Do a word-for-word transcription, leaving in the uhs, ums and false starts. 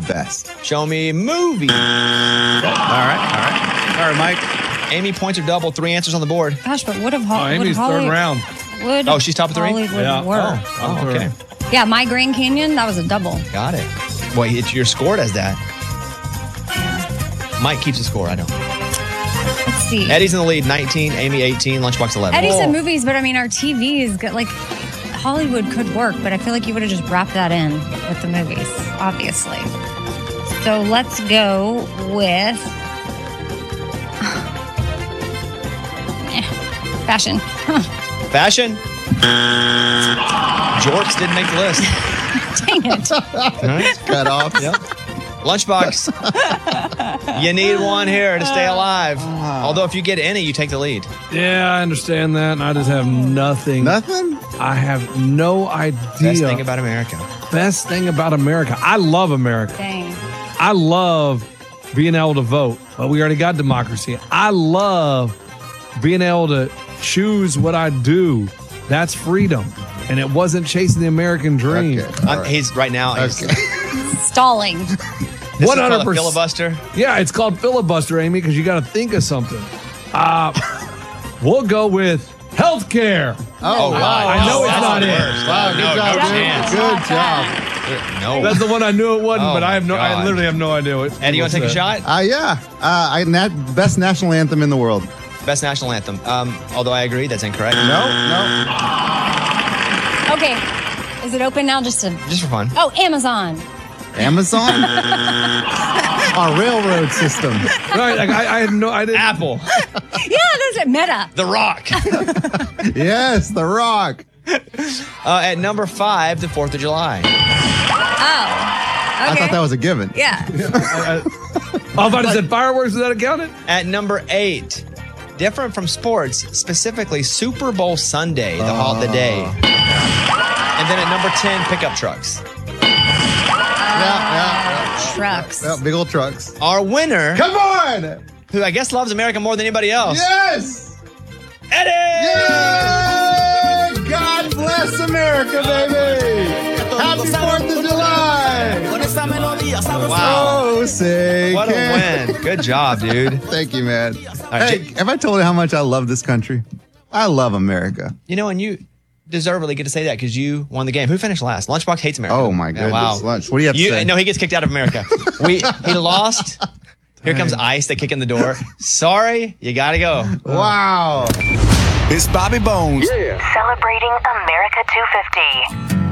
best. Show me movie. All right, all right. All right, Mike. Amy, points are double. Three answers on the board. Gosh, but would have Ho- Oh, Amy's would Holly- third round. Would Oh, she's top of three? Hollywood Yeah. work? Oh, oh, okay. Yeah, my Grand Canyon, that was a double. Got it. Well, it's your score as that. Mike keeps the score. I don't. Let's see. Eddie's in the lead, nineteen. Amy, eighteen. Lunchbox, eleven. Eddie said movies, but I mean, our T V is good. Like, Hollywood could work, but I feel like you would have just wrapped that in with the movies, obviously. So let's go with fashion. Fashion. Jorts didn't make the list. Dang it. Cut off. Yep. Lunchbox. You need one here to stay alive. Although if you get any, you take the lead. Yeah, I understand that. And I just have nothing. Nothing? I have no idea. Best thing about America. Best thing about America. I love America. Dang. I love being able to vote. But we already got democracy. I love being able to choose what I do. That's freedom. And it wasn't chasing the American dream. Okay. I'm- He's right now. He's, Okay. Stalling. This is called a one hundred percent filibuster. Yeah, it's called filibuster, Amy, because you got to think of something. Uh, we'll go with healthcare. Oh, God. I know No, it's that's not the it. worst. Wow, good no, job, no dude. chance. Good job. No. That's the one I knew it wasn't, Oh, but I have no. my I God. literally have no idea what. Eddie, you want to take a what's shot? Uh, yeah. Uh, I, nat- best national anthem in the world. Best national anthem. Um, although I agree, that's incorrect. No, no. Okay. Is it open now just to. Just for fun. Oh, Amazon. Amazon? Our railroad system. that? Right, like I, I had no. I didn't. Apple. Yeah, that's it. Meta. The Rock. Yes, The Rock. Uh, at number five, the fourth of July. Oh. I Okay. thought that was a given. Yeah. I, I, if I said fireworks, is that accounted? At number eight, different from sports, specifically Super Bowl Sunday, the, hol- the day. And then at number ten, pickup trucks. Yeah, yeah, Trucks. yeah. Big old trucks. Our winner, Come on! who I guess loves America more than anybody else, Yes! Eddie! Yay! God bless America, baby! Happy fourth of July! Wow. Oh, say What a can- win. Good job, dude. Thank you, man. right, Hey, Jake- have I told you how much I love this country? I love America. You know, and you deservedly get to say that because you won the game. Who finished last? Lunchbox hates America. Oh, my Yeah, goodness. wow. Lunch. What do you have to You, say? no, he gets kicked out of America. we He lost. Here comes Ice. They kick in the door. Sorry, you got to go. Wow. It's Bobby Bones. Celebrating America two fifty.